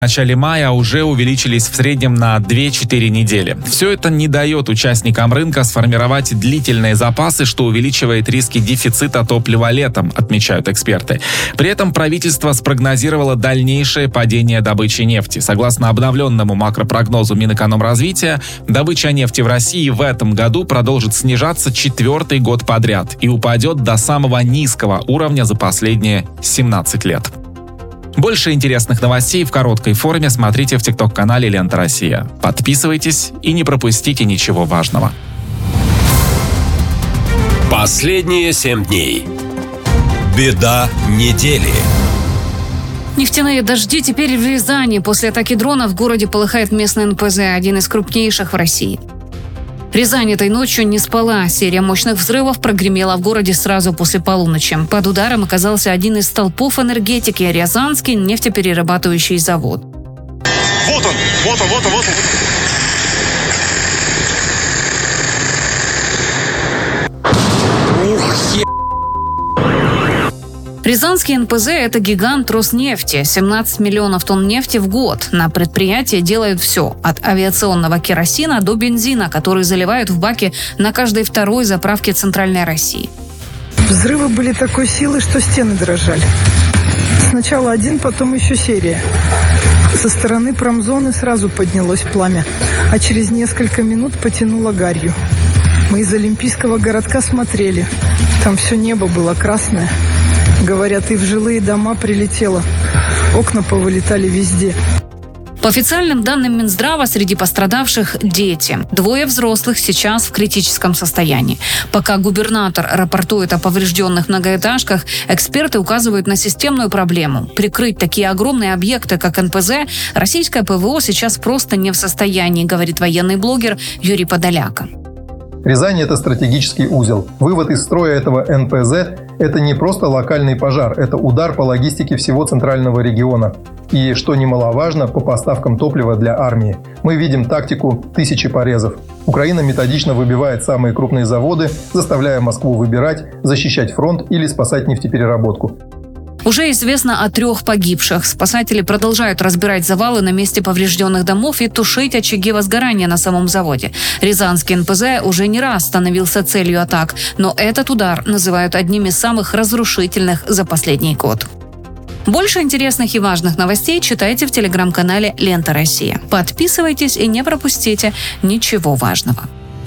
В начале мая уже увеличились в среднем на 2-4 недели. Все это не дает участникам рынка сформировать длительные запасы, что увеличивает риски дефицита топлива летом, отмечают эксперты. При этом правительство спрогнозировало дальнейшее падение добычи нефти. Согласно обновленному макропрогнозу Минэкономразвития, добыча нефти в России в этом году продолжит снижаться 4-й год подряд и упадет до самого низкого уровня за последние 17 лет. Больше интересных новостей в короткой форме смотрите в ТикТок-канале «Лента Россия». Подписывайтесь и не пропустите ничего важного. Последние 7 дней. Беда недели. Нефтяные дожди теперь в Рязани. После атаки дрона в городе полыхает местный НПЗ, один из крупнейших в России. Рязань этой ночью не спала. Серия мощных взрывов прогремела в городе сразу после полуночи. Под ударом оказался один из столпов энергетики – Рязанский нефтеперерабатывающий завод. Вот он. Рязанский НПЗ – это гигант Роснефти. 17 миллионов тонн нефти в год. На предприятии делают все – от авиационного керосина до бензина, который заливают в баки на каждой второй заправке Центральной России. Взрывы были такой силы, что стены дрожали. Сначала один, потом еще серия. Со стороны промзоны сразу поднялось пламя, а через несколько минут потянуло гарью. Мы из Олимпийского городка смотрели. Там все небо было красное. Говорят, и в жилые дома прилетело. Окна повылетали везде. По официальным данным Минздрава, среди пострадавших – дети. 2 взрослых сейчас в критическом состоянии. Пока губернатор рапортует о поврежденных многоэтажках, эксперты указывают на системную проблему. Прикрыть такие огромные объекты, как НПЗ, российское ПВО сейчас просто не в состоянии, говорит военный блогер Юрий Подоляка. Рязань – это стратегический узел. Вывод из строя этого НПЗ – это не просто локальный пожар, это удар по логистике всего центрального региона. И, что немаловажно, по поставкам топлива для армии. Мы видим тактику тысячи порезов. Украина методично выбивает самые крупные заводы, заставляя Москву выбирать, защищать фронт или спасать нефтепереработку. Уже известно о 3 погибших. Спасатели продолжают разбирать завалы на месте поврежденных домов и тушить очаги возгорания на самом заводе. Рязанский НПЗ уже не раз становился целью атак, но этот удар называют одним из самых разрушительных за последний год. Больше интересных и важных новостей читайте в телеграм-канале «Лента Россия». Подписывайтесь и не пропустите ничего важного.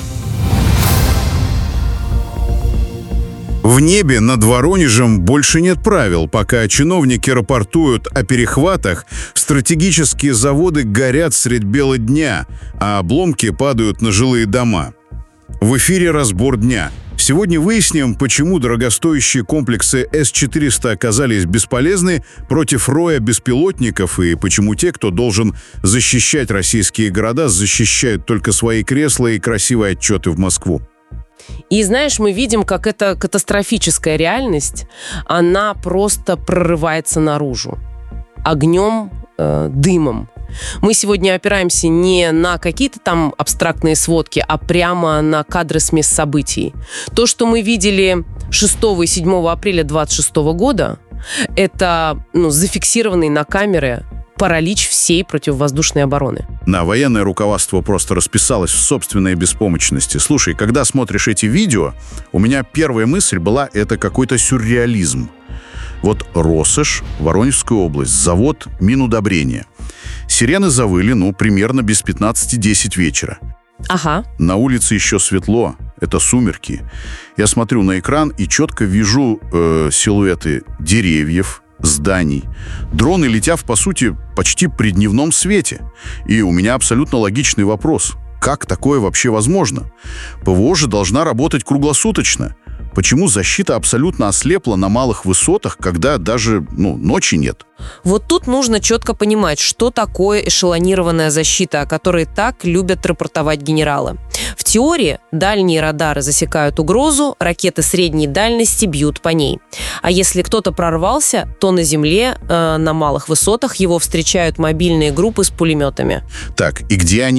В небе над Воронежем больше нет правил. Пока чиновники рапортуют о перехватах, стратегические заводы горят средь бела дня, а обломки падают на жилые дома. В эфире «Разбор дня». Сегодня выясним, почему дорогостоящие комплексы С-400 оказались бесполезны против роя беспилотников и почему те, кто должен защищать российские города, защищают только свои кресла и красивые отчеты в Москву. И знаешь, мы видим, как эта катастрофическая реальность, она просто прорывается наружу. Огнем, дымом. Мы сегодня опираемся не на какие-то там абстрактные сводки, а прямо на кадры с мест событий. То, что мы видели 6 и 7 апреля 2026 года, это зафиксированный на камеры паралич всей противовоздушной обороны. Военное руководство просто расписалось в собственной беспомощности. Слушай, когда смотришь эти видео, у меня первая мысль была, это какой-то сюрреализм. Вот Россошь, Воронежская область, завод Минудобрения. Сирены завыли, примерно без 15-10 вечера. Ага. На улице еще светло, это сумерки. Я смотрю на экран и четко вижу силуэты деревьев, зданий. Дроны летят, по сути, почти при дневном свете. И у меня абсолютно логичный вопрос. Как такое вообще возможно? ПВО же должна работать круглосуточно. Почему защита абсолютно ослепла на малых высотах, когда даже, ночи нет? Вот тут нужно четко понимать, что такое эшелонированная защита, о которой так любят рапортовать генералы. В теории дальние радары засекают угрозу, ракеты средней дальности бьют по ней. А если кто-то прорвался, то на земле, на малых высотах его встречают мобильные группы с пулеметами. Так, и где они?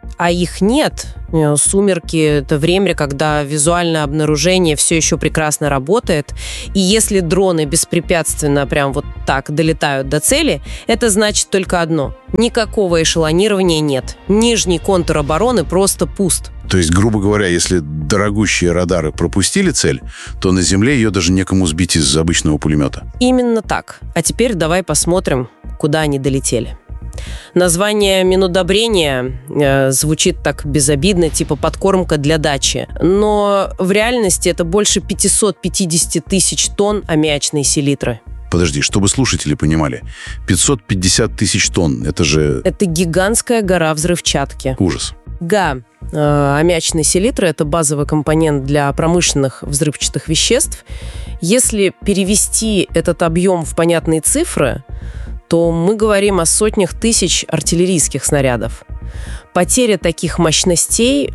а их нет. Сумерки — это время, когда визуальное обнаружение все еще прекрасно работает. И если дроны беспрепятственно прям вот так долетают до цели, это значит только одно: никакого эшелонирования нет. Нижний контур обороны просто пуст. То есть, грубо говоря, если дорогущие радары пропустили цель, то на земле ее даже некому сбить из обычного пулемета. Именно так. А теперь давай посмотрим, куда они долетели. Название Минудобрения звучит так безобидно, типа подкормка для дачи. Но в реальности это больше 550 тысяч тонн аммиачной селитры. Подожди, чтобы слушатели понимали, 550 тысяч тонн, это же... Это гигантская гора взрывчатки. Ужас. Аммиачная селитра – это базовый компонент для промышленных взрывчатых веществ. Если перевести этот объем в понятные цифры, то мы говорим о сотнях тысяч артиллерийских снарядов. Потеря таких мощностей,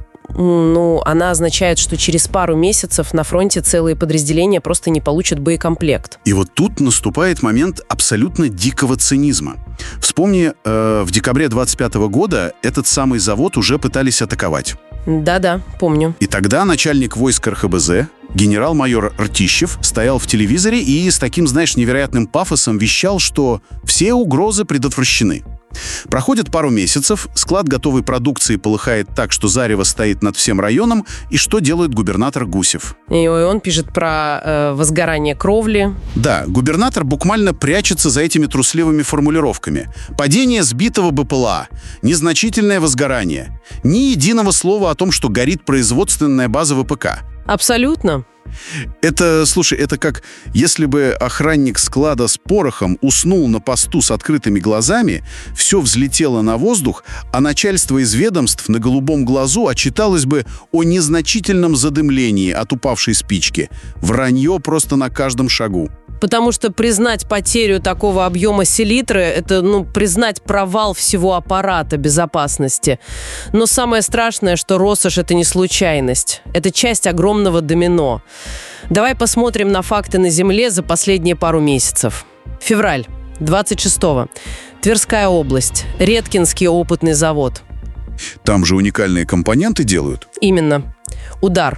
она означает, что через пару месяцев на фронте целые подразделения просто не получат боекомплект. И вот тут наступает момент абсолютно дикого цинизма. Вспомни, в декабре 25 года этот самый завод уже пытались атаковать. Да-да, помню. И тогда начальник войск РХБЗ, генерал-майор Ртищев, стоял в телевизоре и с таким, невероятным пафосом вещал, что все угрозы предотвращены. Проходит пару месяцев, склад готовой продукции полыхает так, что зарево стоит над всем районом, и что делает губернатор Гусев? И он пишет про возгорание кровли. Да, губернатор буквально прячется за этими трусливыми формулировками. Падение сбитого БПЛА, незначительное возгорание. Ни единого слова о том, что горит производственная база ВПК. Абсолютно. Это как если бы охранник склада с порохом уснул на посту с открытыми глазами, все взлетело на воздух, а начальство из ведомств на голубом глазу отчиталось бы о незначительном задымлении от упавшей спички. Вранье просто на каждом шагу. Потому что признать потерю такого объема селитры – это, признать провал всего аппарата безопасности. Но самое страшное, что россошь – это не случайность. Это часть огромного домино. Давай посмотрим на факты на земле за последние пару месяцев. Февраль 26-го. Тверская область. Редкинский опытный завод. Там же уникальные компоненты делают? Именно. Удар.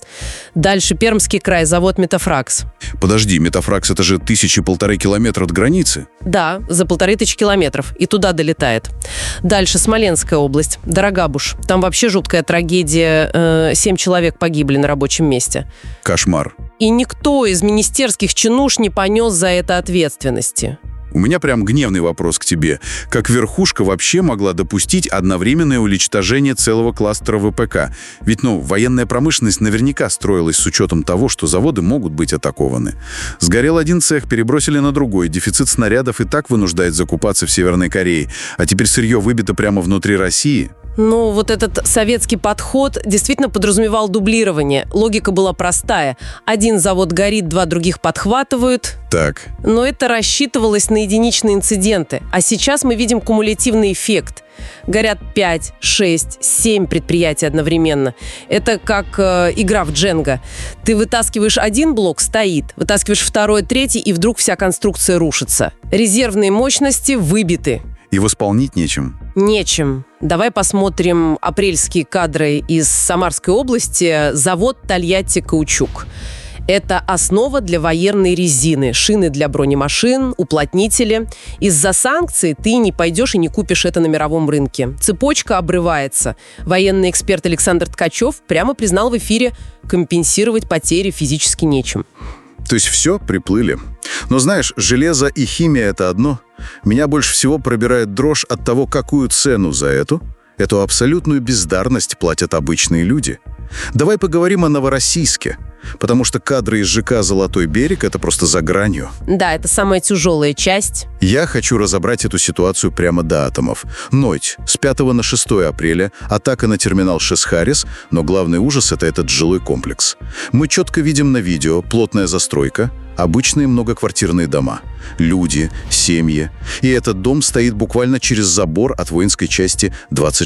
Дальше Пермский край, завод «Метафракс». Подожди, «Метафракс» — это же 1000-1,5 километра от границы? Да, за 1500 километров. И туда долетает. Дальше Смоленская область, Дорогобуж. Там вообще жуткая трагедия. 7 человек погибли на рабочем месте. Кошмар. И никто из министерских чинуш не понес за это ответственности. У меня прям гневный вопрос к тебе. Как верхушка вообще могла допустить одновременное уничтожение целого кластера ВПК? Ведь, военная промышленность наверняка строилась с учетом того, что заводы могут быть атакованы. Сгорел один цех, перебросили на другой. Дефицит снарядов и так вынуждает закупаться в Северной Корее. А теперь сырье выбито прямо внутри России. Вот этот советский подход действительно подразумевал дублирование. Логика была простая. Один завод горит, 2 других подхватывают. Так. Но это рассчитывалось на единичные инциденты. А сейчас мы видим кумулятивный эффект. Горят 5, 6, 7 предприятий одновременно. Это как игра в дженга. Ты вытаскиваешь один блок — стоит. Вытаскиваешь второй, третий, и вдруг вся конструкция рушится. Резервные мощности выбиты. И восполнить нечем? Нечем. Давай посмотрим апрельские кадры из Самарской области. Завод «Тольятти Каучук». Это основа для военной резины, шины для бронемашин, уплотнители. Из-за санкций ты не пойдешь и не купишь это на мировом рынке. Цепочка обрывается. Военный эксперт Александр Ткачев прямо признал в эфире: компенсировать потери физически нечем. То есть все, приплыли. Но знаешь, железо и химия — это одно. Меня больше всего пробирает дрожь от того, какую цену за эту абсолютную бездарность платят обычные люди. Давай поговорим о Новороссийске, потому что кадры из ЖК «Золотой берег» — это просто за гранью. Да, это самая тяжелая часть. Я хочу разобрать эту ситуацию прямо до атомов. Ночь с 5 на 6 апреля, атака на терминал Шесхарис, но главный ужас — это этот жилой комплекс. Мы четко видим на видео плотная застройка, обычные многоквартирные дома, люди, семьи. И этот дом стоит буквально через забор от воинской части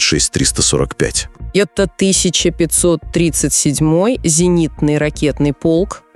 26345. Это 1537-й зенитный ракетный полк.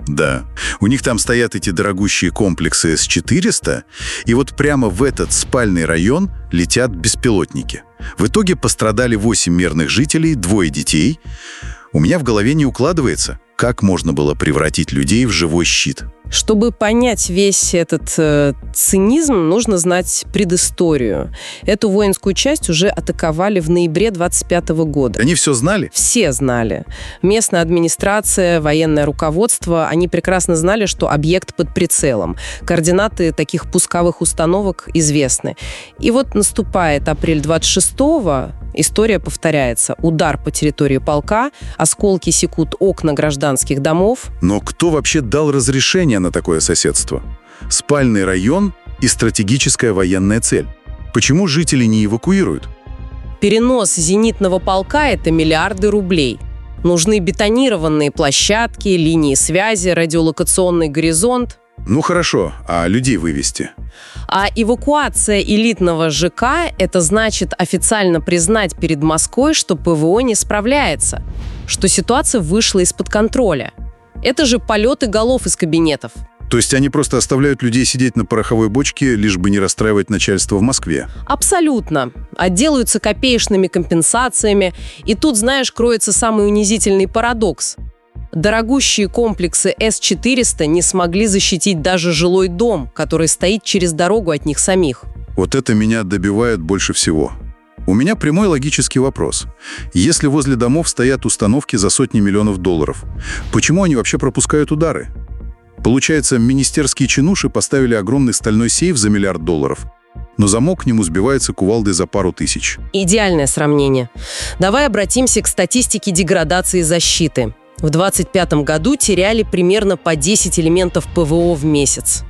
Да. У них там стоят эти дорогущие комплексы С-400, и вот прямо в этот спальный район летят беспилотники. В итоге пострадали 8 мирных жителей, 2 детей. У меня в голове не укладывается, как можно было превратить людей в живой щит. Чтобы понять весь этот цинизм, нужно знать предысторию. Эту воинскую часть уже атаковали в ноябре 25 года. Они все знали? Все знали. Местная администрация, военное руководство, они прекрасно знали, что объект под прицелом. Координаты таких пусковых установок известны. И вот наступает апрель 26-го, история повторяется. Удар по территории полка, осколки секут окна гражданских домов. Но кто вообще дал разрешение на такое соседство? Спальный район и стратегическая военная цель. Почему жители не эвакуируют? Перенос зенитного полка – это миллиарды рублей. Нужны бетонированные площадки, линии связи, радиолокационный горизонт. Ну хорошо, а людей вывести? А эвакуация элитного ЖК – это значит официально признать перед Москвой, что ПВО не справляется, что ситуация вышла из-под контроля. Это же полеты голов из кабинетов. То есть они просто оставляют людей сидеть на пороховой бочке, лишь бы не расстраивать начальство в Москве? Абсолютно. Отделаются копеечными компенсациями. И тут, знаешь, кроется самый унизительный парадокс. Дорогущие комплексы С-400 не смогли защитить даже жилой дом, который стоит через дорогу от них самих. Вот это меня добивает больше всего. У меня прямой логический вопрос. Если возле домов стоят установки за сотни миллионов долларов, почему они вообще пропускают удары? Получается, министерские чинуши поставили огромный стальной сейф за $1 миллиард, но замок к нему сбивается кувалдой за пару тысяч. Идеальное сравнение. Давай обратимся к статистике деградации защиты. В 2025 году теряли примерно по 10 элементов ПВО в месяц.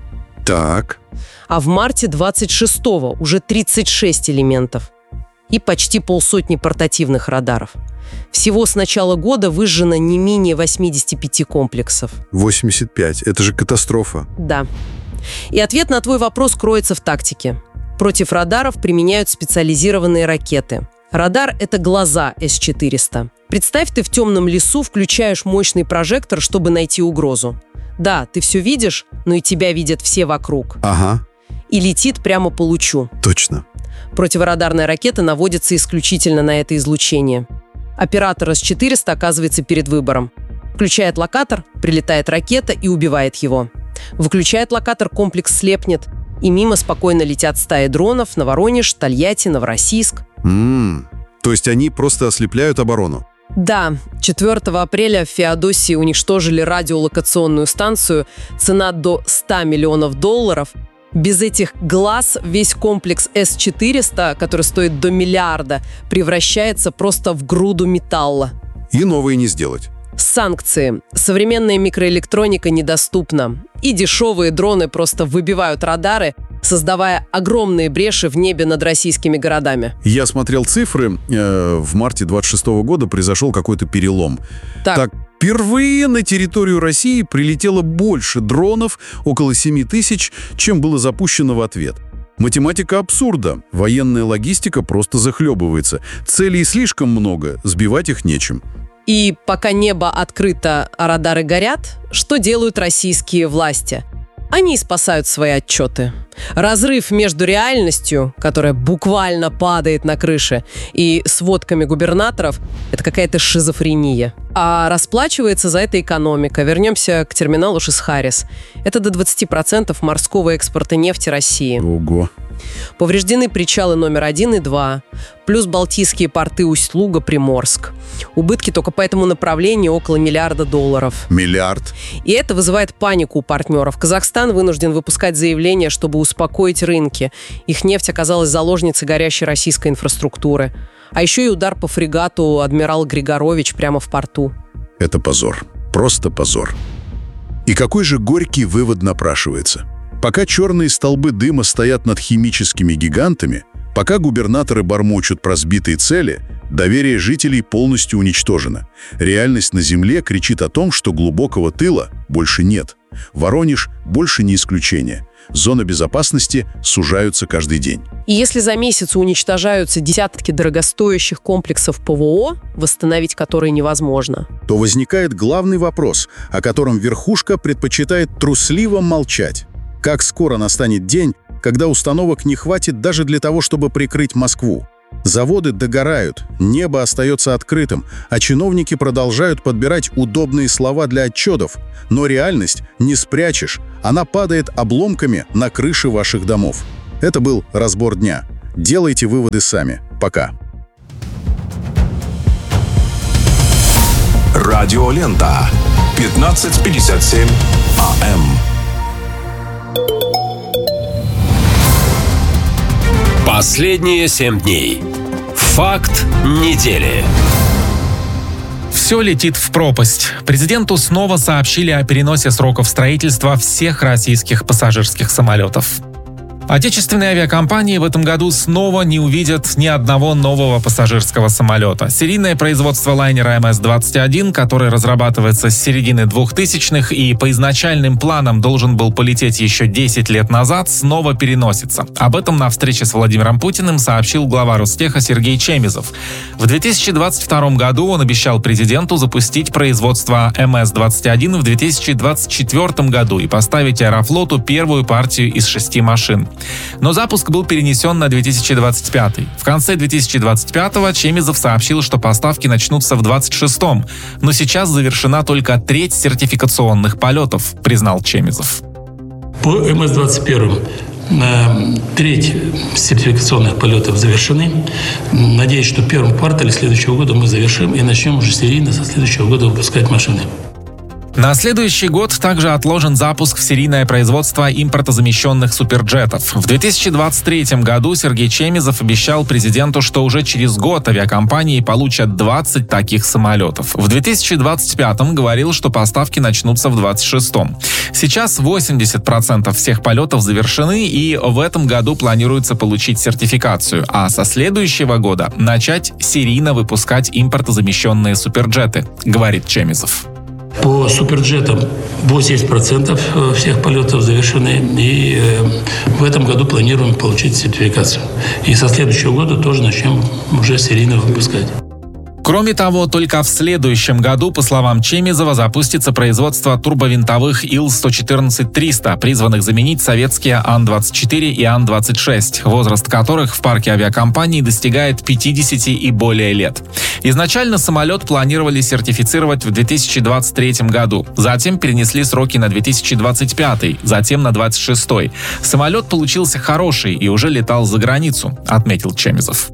Так. А в марте 26-го уже 36 элементов. И почти 50 портативных радаров. Всего с начала года выжжено не менее 85 комплексов. 85. Это же катастрофа. Да. И ответ на твой вопрос кроется в тактике. Против радаров применяют специализированные ракеты. Радар – это глаза С-400. Представь, ты в темном лесу включаешь мощный прожектор, чтобы найти угрозу. Да, ты все видишь, но и тебя видят все вокруг. Ага. И летит прямо по лучу. Точно. Противорадарная ракета наводится исключительно на это излучение. Оператор С-400 оказывается перед выбором. Включает локатор, прилетает ракета и убивает его. Выключает локатор, комплекс слепнет, и мимо спокойно летят стаи дронов на Воронеж, Тольятти, Новороссийск. То есть они просто ослепляют оборону? Да, 4 апреля в Феодосии уничтожили радиолокационную станцию, цена до $100 миллионов. Без этих глаз весь комплекс С-400, который стоит до $1 миллиарда, превращается просто в груду металла. И новые не сделать. Санкции. Современная микроэлектроника недоступна. И дешевые дроны просто выбивают радары, создавая огромные бреши в небе над российскими городами. Я смотрел цифры. В марте 26 года произошел какой-то перелом. Так, впервые на территорию России прилетело больше дронов, около 7 тысяч, чем было запущено в ответ. Математика абсурда. Военная логистика просто захлебывается. Целей слишком много, сбивать их нечем. И пока небо открыто, а радары горят, что делают российские власти? Они спасают свои отчеты. Разрыв между реальностью, которая буквально падает на крыше, и сводками губернаторов – это какая-то шизофрения. А расплачивается за это экономика. Вернемся к терминалу Шис-Харрис. Это до 20% морского экспорта нефти России. Ого. Повреждены причалы номер 1 и 2, плюс балтийские порты Усть-Луга, Приморск. Убытки только по этому направлению около $1 миллиарда. Миллиард. И это вызывает панику у партнеров. Казахстан вынужден выпускать заявления, чтобы успокоить рынки. Их нефть оказалась заложницей горящей российской инфраструктуры. А еще и удар по фрегату «Адмирал Григорович» прямо в порту. Это позор. Просто позор. И какой же горький вывод напрашивается? Пока черные столбы дыма стоят над химическими гигантами, пока губернаторы бормочут про сбитые цели, доверие жителей полностью уничтожено. Реальность на земле кричит о том, что глубокого тыла больше нет. Воронеж больше не исключение. Зоны безопасности сужаются каждый день. И если за месяц уничтожаются десятки дорогостоящих комплексов ПВО, восстановить которые невозможно, то возникает главный вопрос, о котором верхушка предпочитает трусливо молчать. Как скоро настанет день, когда установок не хватит даже для того, чтобы прикрыть Москву? Заводы догорают, небо остается открытым, а чиновники продолжают подбирать удобные слова для отчетов. Но реальность не спрячешь, она падает обломками на крыши ваших домов. Это был разбор дня. Делайте выводы сами. Пока. Радиолента. 15:57 АМ. Последние 7 дней. Факт недели. Все летит в пропасть. Президенту снова сообщили о переносе сроков строительства всех российских пассажирских самолетов. Отечественные авиакомпании в этом году снова не увидят ни одного нового пассажирского самолета. Серийное производство лайнера МС-21, который разрабатывается с середины 2000-х и по изначальным планам должен был полететь еще 10 лет назад, снова переносится. Об этом на встрече с Владимиром Путиным сообщил глава Ростеха Сергей Чемизов. В 2022 году он обещал президенту запустить производство МС-21 в 2024 году и поставить Аэрофлоту первую партию из 6 машин. Но запуск был перенесен на 2025. В конце 2025-го Чемизов сообщил, что поставки начнутся в 2026-м, но сейчас завершена только треть сертификационных полетов, признал Чемизов. По МС-21 треть сертификационных полетов завершены. Надеюсь, что в первом квартале следующего года мы завершим и начнем уже серийно со следующего года выпускать машины. На следующий год также отложен запуск в серийное производство импортозамещенных суперджетов. В 2023 году Сергей Чемизов обещал президенту, что уже через год авиакомпании получат 20 таких самолетов. В 2025 говорил, что поставки начнутся в 2026. Сейчас 80% всех полетов завершены, и в этом году планируется получить сертификацию, а со следующего года начать серийно выпускать импортозамещенные суперджеты, говорит Чемизов. По суперджетам 80% всех полетов завершены, и в этом году планируем получить сертификацию. И со следующего года тоже начнем уже серийно выпускать. Кроме того, только в следующем году, по словам Чемизова, запустится производство турбовинтовых Ил-114-300, призванных заменить советские Ан-24 и Ан-26, возраст которых в парке авиакомпаний достигает 50 и более лет. Изначально самолет планировали сертифицировать в 2023 году, затем перенесли сроки на 2025, затем на 2026. Самолет получился хороший и уже летал за границу, отметил Чемизов.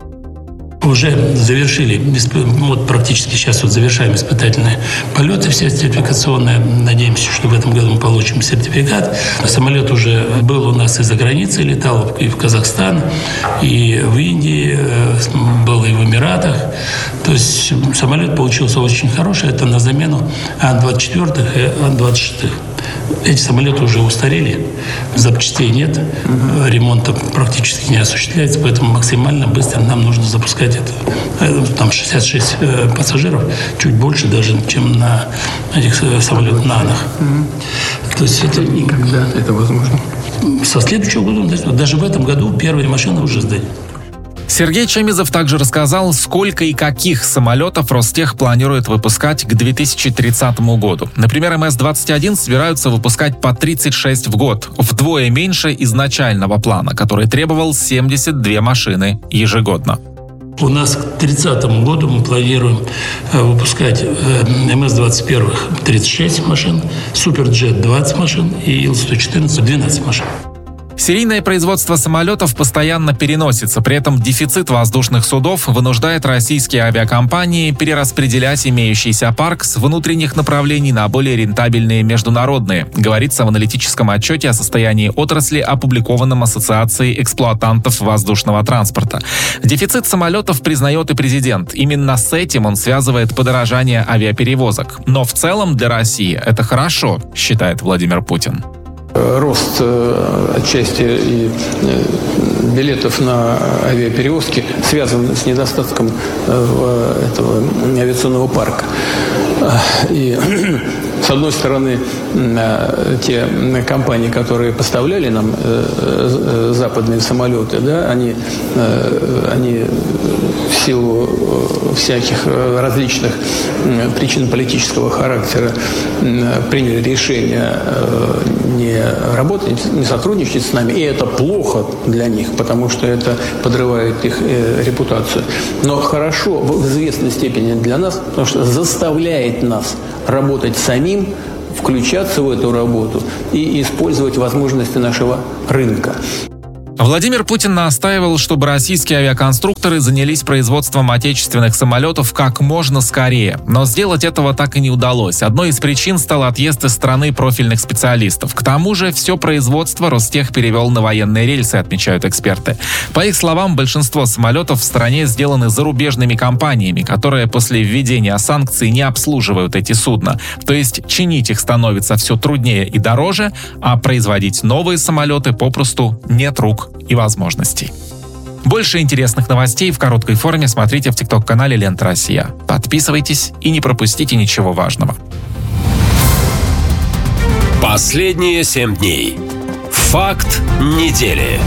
Уже завершили, практически сейчас завершаем испытательные полеты все сертификационные. Надеемся, что в этом году мы получим сертификат. Самолет уже был у нас и за границей, летал и в Казахстан, и в Индии, был и в Эмиратах. То есть самолет получился очень хороший. Это на замену Ан-24 и Ан-26. Эти самолеты уже устарели, запчастей нет, ремонта практически не осуществляется, поэтому максимально быстро нам нужно запускать это. Там 66 пассажиров, чуть больше даже, чем на этих самолетах на Анах. То есть это никогда это возможно. Со следующего года, даже в этом году первые машины уже сдали. Сергей Чемизов также рассказал, сколько и каких самолетов Ростех планирует выпускать к 2030 году. Например, МС-21 собираются выпускать по 36 в год, вдвое меньше изначального плана, который требовал 72 машины ежегодно. У нас к 30 году мы планируем выпускать МС-21 36 машин, Суперджет 20 машин и Ил-114 12 машин. Серийное производство самолетов постоянно переносится, при этом дефицит воздушных судов вынуждает российские авиакомпании перераспределять имеющийся парк с внутренних направлений на более рентабельные международные, говорится в аналитическом отчете о состоянии отрасли, опубликованном Ассоциацией эксплуатантов воздушного транспорта. Дефицит самолетов признает и президент. Именно с этим он связывает подорожание авиаперевозок. Но в целом для России это хорошо, считает Владимир Путин. Рост отчасти и билетов на авиаперевозки связан с недостатком этого авиационного парка. И, с одной стороны, те компании, которые поставляли нам западные самолеты, да, они в силу всяких различных причин политического характера приняли решение не работать, не сотрудничать с нами. И это плохо для них, потому что это подрывает их репутацию. Но хорошо в известной степени для нас, потому что заставляет нас работать самим, включаться в эту работу и использовать возможности нашего рынка. Владимир Путин настаивал, чтобы российские авиаконструкторы занялись производством отечественных самолетов как можно скорее. Но сделать этого так и не удалось. Одной из причин стал отъезд из страны профильных специалистов. К тому же все производство Ростех перевел на военные рельсы, отмечают эксперты. По их словам, большинство самолетов в стране сделаны зарубежными компаниями, которые после введения санкций не обслуживают эти судна. То есть чинить их становится все труднее и дороже, а производить новые самолеты попросту нет рук и возможностей. Больше интересных новостей в короткой форме смотрите в ТикТок-канале «Лента Россия». Подписывайтесь и не пропустите ничего важного. Последние 7 дней. Факт недели.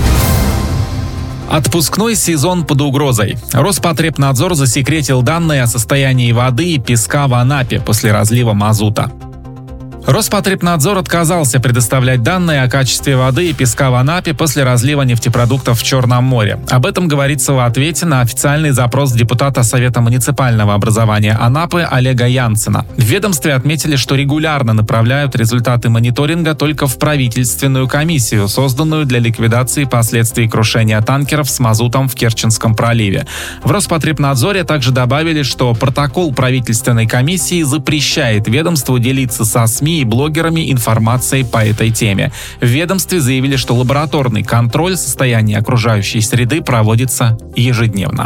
Отпускной сезон под угрозой. Роспотребнадзор засекретил данные о состоянии воды и песка в Анапе после разлива мазута. Роспотребнадзор отказался предоставлять данные о качестве воды и песка в Анапе после разлива нефтепродуктов в Черном море. Об этом говорится в ответе на официальный запрос депутата Совета муниципального образования Анапы Олега Янцена. В ведомстве отметили, что регулярно направляют результаты мониторинга только в правительственную комиссию, созданную для ликвидации последствий крушения танкеров с мазутом в Керченском проливе. В Роспотребнадзоре также добавили, что протокол правительственной комиссии запрещает ведомству делиться со СМИ и блогерами информацией по этой теме. В ведомстве заявили, что лабораторный контроль состояния окружающей среды проводится ежедневно.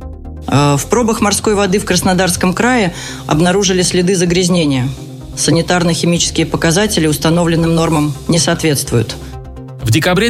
В пробах морской воды в Краснодарском крае обнаружили следы загрязнения. Санитарно-химические показатели установленным нормам не соответствуют. В декабре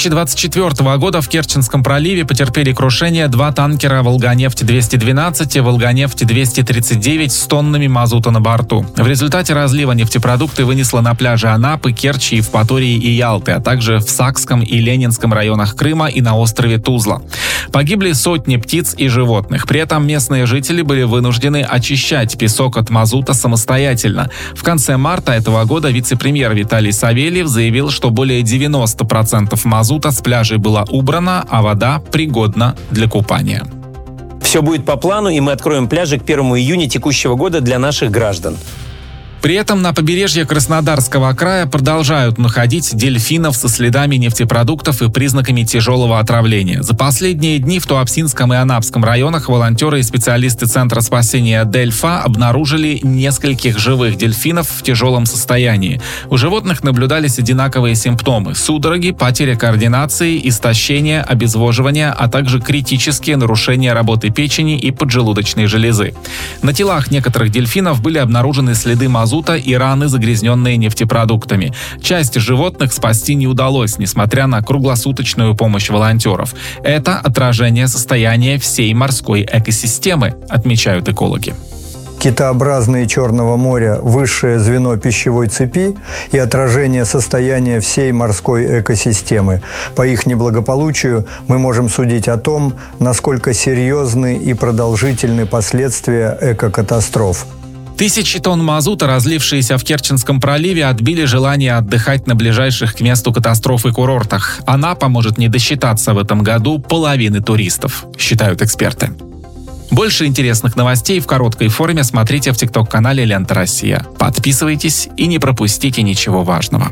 2024 года в Керченском проливе потерпели крушение 2 танкера «Волганефть-212» и «Волганефть-239» с тоннами мазута на борту. В результате разлива нефтепродукты вынесло на пляжи Анапы, Керчи, Евпатории и Ялты, а также в Сакском и Ленинском районах Крыма и на острове Тузла. Погибли сотни птиц и животных. При этом местные жители были вынуждены очищать песок от мазута самостоятельно. В конце марта этого года вице-премьер Виталий Савельев заявил, что более 90% мазута с пляжей было убрано, а вода пригодна для купания. Все будет по плану, и мы откроем пляжи к 1 июня текущего года для наших граждан. При этом на побережье Краснодарского края продолжают находить дельфинов со следами нефтепродуктов и признаками тяжелого отравления. За последние дни в Туапсинском и Анапском районах волонтеры и специалисты Центра спасения «Дельфа» обнаружили нескольких живых дельфинов в тяжелом состоянии. У животных наблюдались одинаковые симптомы – судороги, потеря координации, истощение, обезвоживание, а также критические нарушения работы печени и поджелудочной железы. На телах некоторых дельфинов были обнаружены следы мазута и раны, загрязненные нефтепродуктами. Часть животных спасти не удалось, несмотря на круглосуточную помощь волонтеров. Это отражение состояния всей морской экосистемы, отмечают экологи. Китообразные Черного моря – высшее звено пищевой цепи и отражение состояния всей морской экосистемы. По их неблагополучию мы можем судить о том, насколько серьезны и продолжительны последствия экокатастроф. Тысячи тонн мазута, разлившиеся в Керченском проливе, отбили желание отдыхать на ближайших к месту катастрофы курортах. Анапа может не досчитаться в этом году половины туристов, считают эксперты. Больше интересных новостей в короткой форме смотрите в ТикТок-канале «Лента Россия». Подписывайтесь и не пропустите ничего важного.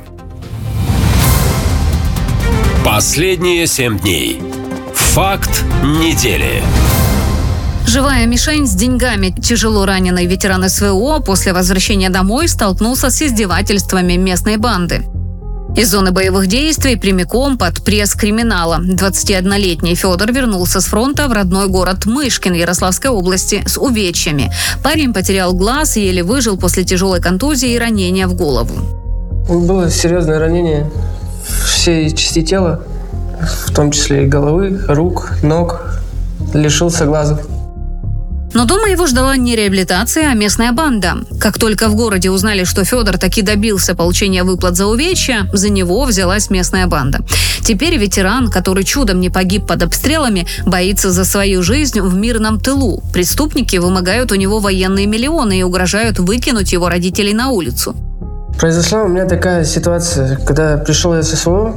Последние 7 дней. Факт недели. Живая мишень с деньгами. Тяжело раненый ветеран СВО после возвращения домой столкнулся с издевательствами местной банды. Из зоны боевых действий прямиком под пресс криминала. 21-летний Федор вернулся с фронта в родной город Мышкин Ярославской области с увечьями. Парень потерял глаз и еле выжил после тяжелой контузии и ранения в голову. Было серьезное ранение всей части тела, в том числе и головы, рук, ног. Лишился глаза. Но дома его ждала не реабилитация, а местная банда. Как только в городе узнали, что Федор таки добился получения выплат за увечья, за него взялась местная банда. Теперь ветеран, который чудом не погиб под обстрелами, боится за свою жизнь в мирном тылу. Преступники вымогают у него военные миллионы и угрожают выкинуть его родителей на улицу. Произошла у меня такая ситуация, когда пришел я с СВО,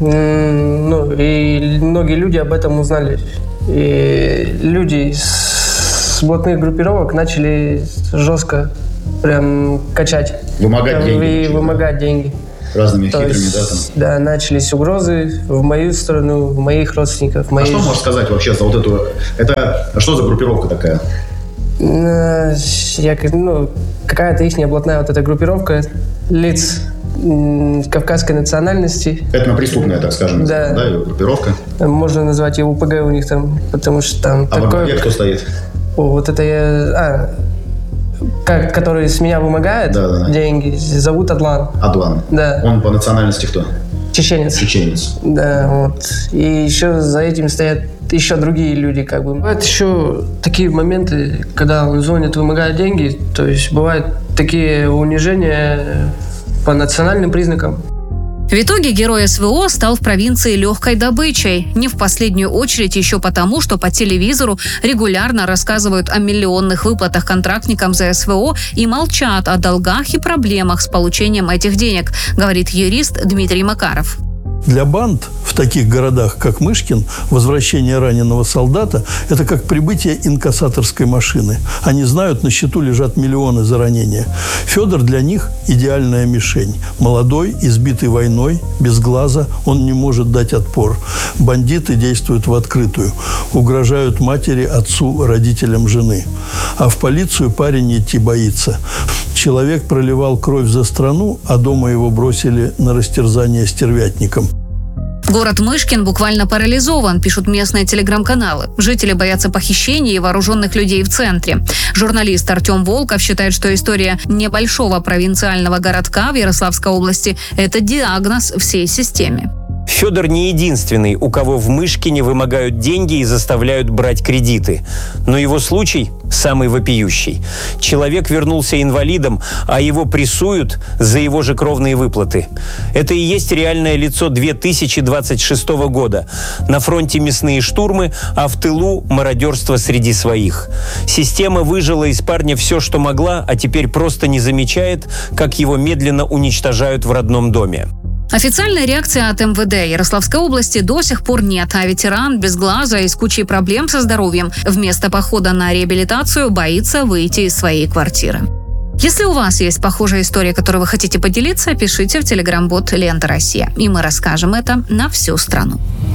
и многие люди об этом узнали. И люди с блатных группировок начали жестко прям качать. Вымогать деньги. Разными хитрыми, да? Там? Да, начались угрозы в мою сторону, в моих родственников. А что можешь сказать вообще за вот эту... Это что за группировка такая? Какая-то ихняя блатная вот эта группировка лиц кавказской национальности. Это преступная, так скажем, да, группировка. Можно назвать ее УПГ у них там, потому что там... А во главе кто стоит? Вот это я... который с меня вымогает деньги, зовут Адлан. Адлан? Да. Он по национальности кто? Чеченец. Чеченец. Да, вот. И еще за этим стоят еще другие люди, как бы. Бывают еще такие моменты, когда он звонит, вымогает деньги, то есть бывают такие унижения по национальным признакам. В итоге герой СВО стал в провинции легкой добычей. Не в последнюю очередь еще потому, что по телевизору регулярно рассказывают о миллионных выплатах контрактникам за СВО и молчат о долгах и проблемах с получением этих денег, говорит юрист Дмитрий Макаров. Для банд в таких городах, как Мышкин, возвращение раненого солдата – это как прибытие инкассаторской машины. Они знают, на счету лежат миллионы за ранение. Федор для них – идеальная мишень. Молодой, избитый войной, без глаза, он не может дать отпор. Бандиты действуют в открытую. Угрожают матери, отцу, родителям жены. А в полицию парень идти боится. Человек проливал кровь за страну, а дома его бросили на растерзание стервятникам. Город Мышкин буквально парализован, пишут местные телеграм-каналы. Жители боятся похищений и вооруженных людей в центре. Журналист Артем Волков считает, что история небольшого провинциального городка в Ярославской области – это диагноз всей системе. Федор не единственный, у кого в Мышкине вымогают деньги и заставляют брать кредиты. Но его случай самый вопиющий. Человек вернулся инвалидом, а его прессуют за его же кровные выплаты. Это и есть реальное лицо 2026 года. На фронте мясные штурмы, а в тылу мародерство среди своих. Система выжила из парня все, что могла, а теперь просто не замечает, как его медленно уничтожают в родном доме. Официальной реакции от МВД Ярославской области до сих пор нет, а ветеран без глаза и с кучей проблем со здоровьем вместо похода на реабилитацию боится выйти из своей квартиры. Если у вас есть похожая история, которой вы хотите поделиться, пишите в телеграм-бот «Лента Россия», и мы расскажем это на всю страну.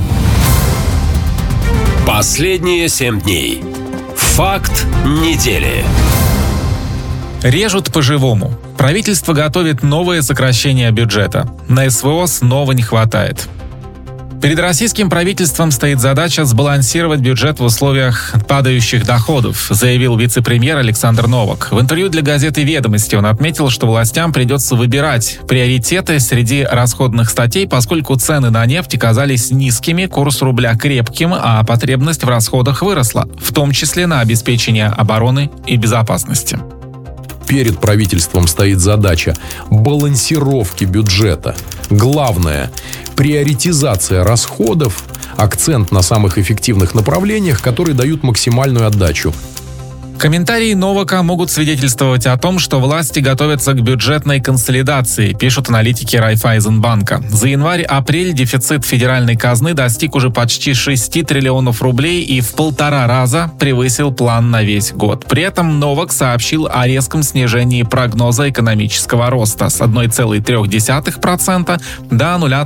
Последние 7 дней. Факт недели. Режут по-живому. Правительство готовит новое сокращение бюджета. На СВО снова не хватает. Перед российским правительством стоит задача сбалансировать бюджет в условиях падающих доходов, заявил вице-премьер Александр Новак. В интервью для газеты «Ведомости» он отметил, что властям придется выбирать приоритеты среди расходных статей, поскольку цены на нефть оказались низкими, курс рубля крепким, а потребность в расходах выросла, в том числе на обеспечение обороны и безопасности. Перед правительством стоит задача балансировки бюджета. Главное – приоритизация расходов, акцент на самых эффективных направлениях, которые дают максимальную отдачу. Комментарии Новака могут свидетельствовать о том, что власти готовятся к бюджетной консолидации, пишут аналитики Райффайзенбанка. За январь-апрель дефицит федеральной казны достиг уже почти 6 триллионов рублей и в 1,5 раза превысил план на весь год. При этом Новак сообщил о резком снижении прогноза экономического роста с 1,3% до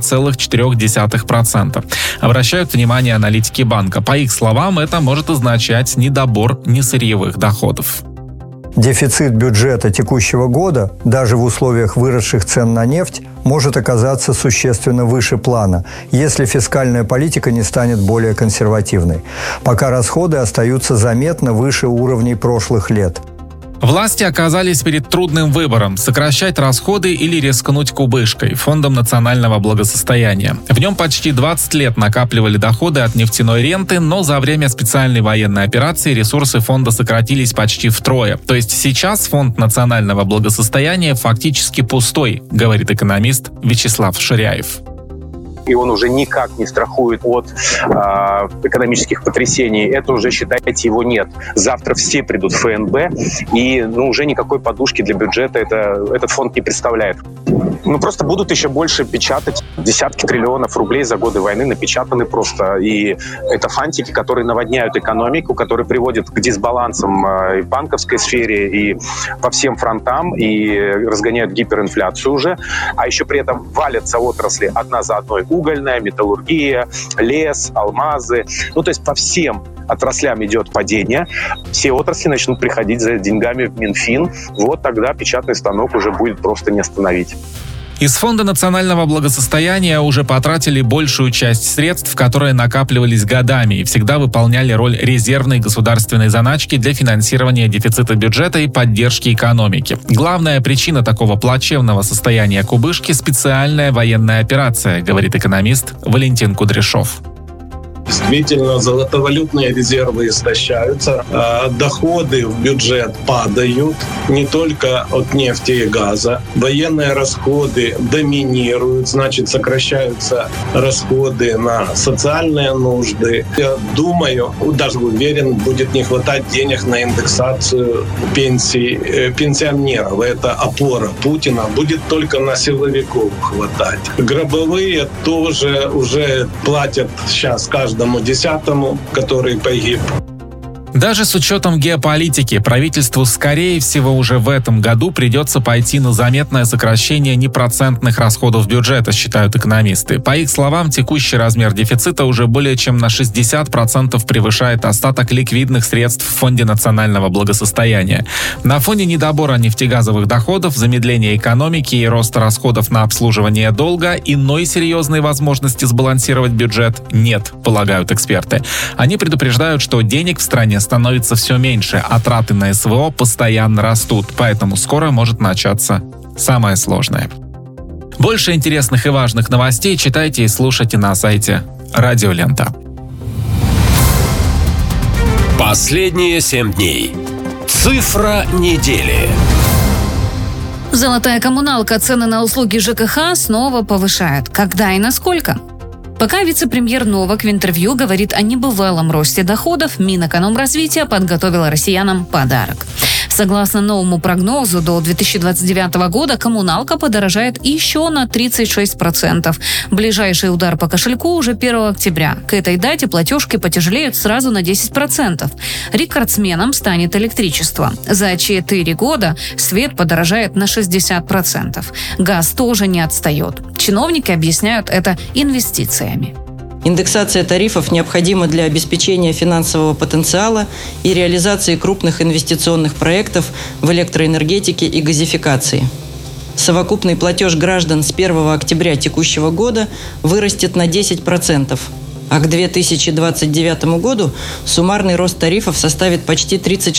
0,4%. Обращают внимание аналитики банка. По их словам, это может означать недобор несырьевых доходов. Дефицит бюджета текущего года, даже в условиях выросших цен на нефть, может оказаться существенно выше плана, если фискальная политика не станет более консервативной, пока расходы остаются заметно выше уровней прошлых лет. Власти оказались перед трудным выбором – сокращать расходы или рискнуть кубышкой – Фондом национального благосостояния. В нем почти 20 лет накапливали доходы от нефтяной ренты, но за время специальной военной операции ресурсы фонда сократились почти втрое. То есть сейчас Фонд национального благосостояния фактически пустой, говорит экономист Вячеслав Ширяев. И он уже никак не страхует от экономических потрясений. Это уже, считайте, его нет. Завтра все придут в ФНБ, и уже никакой подушки для бюджета этот фонд не представляет. Просто будут еще больше печатать. Десятки триллионов рублей за годы войны напечатаны просто. И это фантики, которые наводняют экономику, которые приводят к дисбалансам и в банковской сфере, и по всем фронтам, и разгоняют гиперинфляцию уже. А еще при этом валятся отрасли одна за одной. Угольная, металлургия, лес, алмазы. То есть по всем отраслям идет падение. Все отрасли начнут приходить за деньгами в Минфин. Вот тогда печатный станок уже будет просто не остановить. Из Фонда национального благосостояния уже потратили большую часть средств, которые накапливались годами и всегда выполняли роль резервной государственной заначки для финансирования дефицита бюджета и поддержки экономики. Главная причина такого плачевного состояния кубышки – специальная военная операция, говорит экономист Валентин Кудряшов. Действительно, золотовалютные резервы истощаются, доходы в бюджет падают не только от нефти и газа. Военные расходы доминируют, значит, сокращаются расходы на социальные нужды. Я думаю, даже уверен, будет не хватать денег на индексацию пенсий пенсионеров. Это опора Путина. Будет только на силовиков хватать. Гробовые тоже уже платят сейчас каждому десятому, который погиб. Даже с учетом геополитики, правительству, скорее всего, уже в этом году придется пойти на заметное сокращение непроцентных расходов бюджета, считают экономисты. По их словам, текущий размер дефицита уже более чем на 60% превышает остаток ликвидных средств в Фонде национального благосостояния. На фоне недобора нефтегазовых доходов, замедления экономики и роста расходов на обслуживание долга иной серьезной возможности сбалансировать бюджет нет, полагают эксперты. Они предупреждают, что денег в стране становится все меньше, а траты на СВО постоянно растут, поэтому скоро может начаться самое сложное. Больше интересных и важных новостей читайте и слушайте на сайте Радио Лента. Последние 7 дней. Цифра недели. Золотая коммуналка. Цены на услуги ЖКХ снова повышают. Когда и насколько? Пока вице-премьер Новак в интервью говорит о небывалом росте доходов, Минэкономразвития подготовила россиянам подарок. Согласно новому прогнозу, до 2029 года коммуналка подорожает еще на 36%. Ближайший удар по кошельку уже 1 октября. К этой дате платежки потяжелеют сразу на 10%. Рекордсменом станет электричество. За 4 года свет подорожает на 60%. Газ тоже не отстает. Чиновники объясняют это инвестициями. Индексация тарифов необходима для обеспечения финансового потенциала и реализации крупных инвестиционных проектов в электроэнергетике и газификации. Совокупный платеж граждан с 1 октября текущего года вырастет на 10%, а к 2029 году суммарный рост тарифов составит почти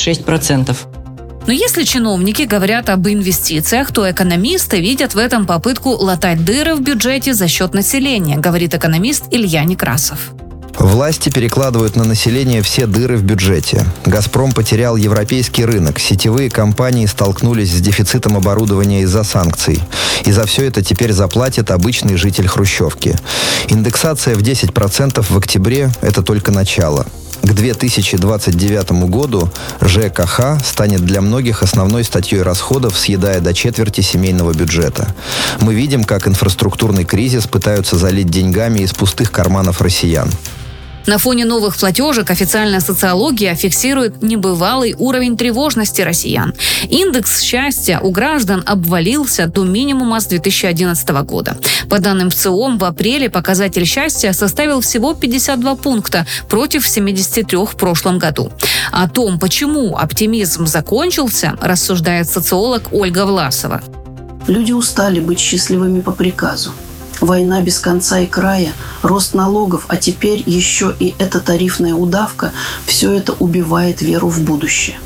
36%. Но если чиновники говорят об инвестициях, то экономисты видят в этом попытку латать дыры в бюджете за счет населения, говорит экономист Илья Некрасов. Власти перекладывают на население все дыры в бюджете. «Газпром» потерял европейский рынок. Сетевые компании столкнулись с дефицитом оборудования из-за санкций. И за все это теперь заплатит обычный житель хрущевки. Индексация в 10% в октябре – это только начало. К 2029 году ЖКХ станет для многих основной статьей расходов, съедая до четверти семейного бюджета. Мы видим, как инфраструктурный кризис пытаются залить деньгами из пустых карманов россиян. На фоне новых платежек официальная социология фиксирует небывалый уровень тревожности россиян. Индекс счастья у граждан обвалился до минимума с 2011 года. По данным ВЦИОМ, в апреле показатель счастья составил всего 52 пункта против 73 в прошлом году. О том, почему оптимизм закончился, рассуждает социолог Ольга Власова. Люди устали быть счастливыми по приказу. Война без конца и края, рост налогов, а теперь еще и эта тарифная удавка – все это убивает веру в будущее.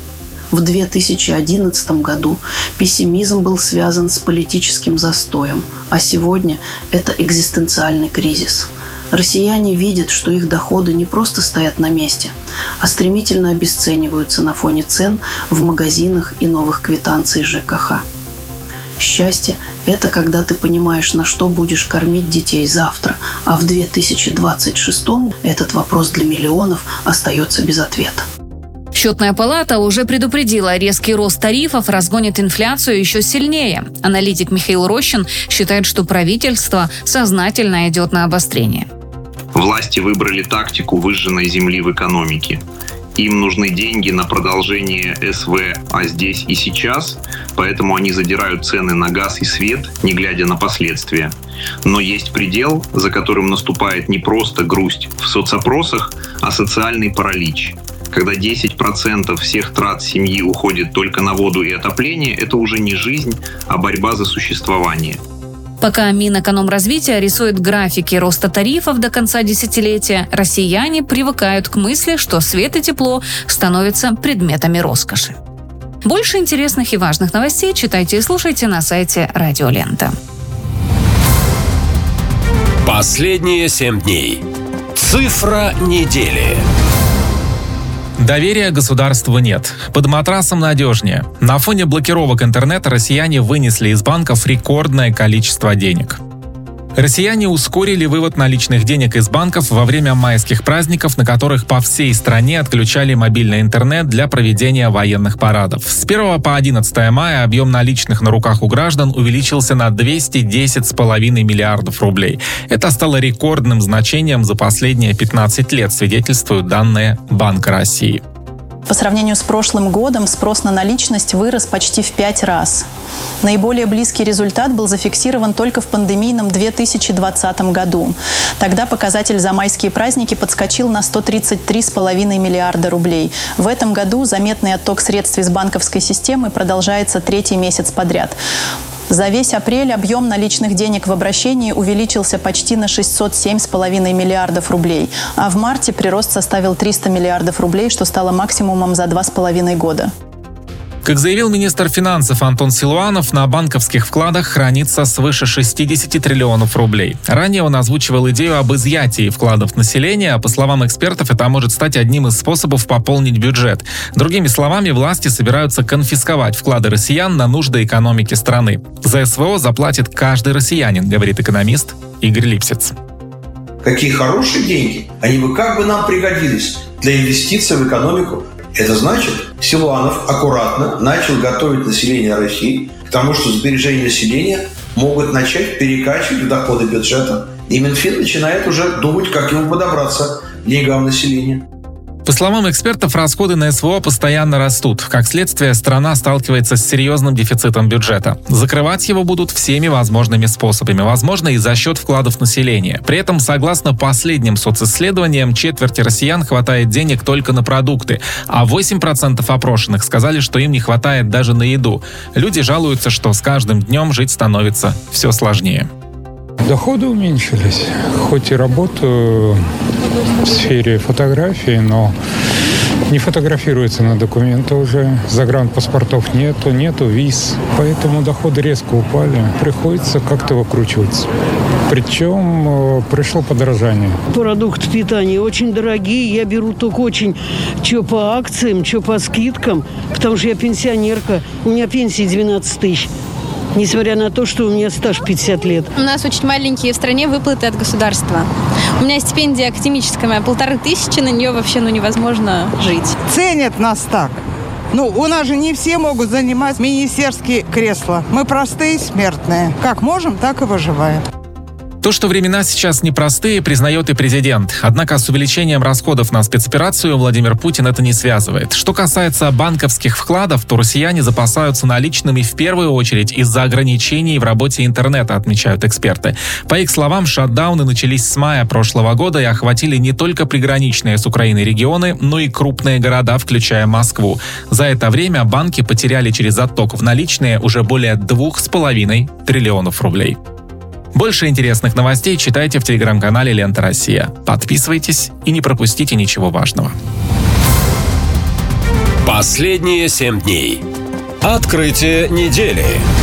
В 2011 году пессимизм был связан с политическим застоем, а сегодня это экзистенциальный кризис. Россияне видят, что их доходы не просто стоят на месте, а стремительно обесцениваются на фоне цен в магазинах и новых квитанций ЖКХ. Счастье – это когда ты понимаешь, на что будешь кормить детей завтра, а в 2026-м этот вопрос для миллионов остается без ответа. Счетная палата уже предупредила, резкий рост тарифов разгонит инфляцию еще сильнее. Аналитик Михаил Рощин считает, что правительство сознательно идет на обострение. Власти выбрали тактику выжженной земли в экономике. Им нужны деньги на продолжение СВ «а здесь и сейчас», поэтому они задирают цены на газ и свет, не глядя на последствия. Но есть предел, за которым наступает не просто грусть в соцопросах, а социальный паралич. Когда 10% всех трат семьи уходит только на воду и отопление, это уже не жизнь, а борьба за существование. Пока Минэкономразвития рисует графики роста тарифов до конца десятилетия, россияне привыкают к мысли, что свет и тепло становятся предметами роскоши. Больше интересных и важных новостей читайте и слушайте на сайте Радио Лента. Последние 7 дней. Цифра недели. Доверия государству нет. Под матрасом надежнее. На фоне блокировок интернета россияне вынесли из банков рекордное количество денег. Россияне ускорили вывод наличных денег из банков во время майских праздников, на которых по всей стране отключали мобильный интернет для проведения военных парадов. С 1 по 11 мая объем наличных на руках у граждан увеличился на 210,5 миллиардов рублей. Это стало рекордным значением за последние 15 лет, свидетельствуют данные Банка России. По сравнению с прошлым годом спрос на наличность вырос почти в 5 раз. Наиболее близкий результат был зафиксирован только в пандемийном 2020 году. Тогда показатель за майские праздники подскочил на 133,5 миллиарда рублей. В этом году заметный отток средств из банковской системы продолжается 3-й месяц подряд. За весь апрель объем наличных денег в обращении увеличился почти на 607,5 миллиардов рублей, а в марте прирост составил 300 миллиардов рублей, что стало максимумом за 2,5 года. Как заявил министр финансов Антон Силуанов, на банковских вкладах хранится свыше 60 триллионов рублей. Ранее он озвучивал идею об изъятии вкладов населения, а по словам экспертов, это может стать одним из способов пополнить бюджет. Другими словами, власти собираются конфисковать вклады россиян на нужды экономики страны. За СВО заплатит каждый россиянин, говорит экономист Игорь Липсиц. Какие хорошие деньги, они бы как бы нам пригодились для инвестиций в экономику. Это значит, Силуанов аккуратно начал готовить население России к тому, что сбережения населения могут начать перекачивать в доходы бюджета. И Минфин начинает уже думать, как ему подобраться к деньгам населения. По словам экспертов, расходы на СВО постоянно растут. Как следствие, страна сталкивается с серьезным дефицитом бюджета. Закрывать его будут всеми возможными способами, возможно, и за счет вкладов населения. При этом, согласно последним социсследованиям, четверти россиян хватает денег только на продукты, а 8% опрошенных сказали, что им не хватает даже на еду. Люди жалуются, что с каждым днем жить становится все сложнее. Доходы уменьшились. Хоть и работаю в сфере фотографии, но не фотографируется на документы уже. Загранпаспортов нету виз. Поэтому доходы резко упали. Приходится как-то выкручиваться. Причем пришло подорожание. Продукты питания очень дорогие. Я беру только очень что по акциям, что по скидкам. Потому что я пенсионерка. У меня пенсия 12 тысяч. Несмотря на то, что у меня стаж 50 лет. У нас очень маленькие в стране выплаты от государства. У меня стипендия академическая, моя 1500, на нее вообще невозможно жить. Ценят нас так. У нас же не все могут занимать министерские кресла. Мы простые смертные. Как можем, так и выживаем. То, что времена сейчас непростые, признает и президент. Однако с увеличением расходов на спецоперацию Владимир Путин это не связывает. Что касается банковских вкладов, то россияне запасаются наличными в первую очередь из-за ограничений в работе интернета, отмечают эксперты. По их словам, шатдауны начались с мая прошлого года и охватили не только приграничные с Украиной регионы, но и крупные города, включая Москву. За это время банки потеряли через отток в наличные уже более 2,5 триллионов рублей. Больше интересных новостей читайте в телеграм-канале «Лента Россия». Подписывайтесь и не пропустите ничего важного. Последние 7 дней. Открытие недели.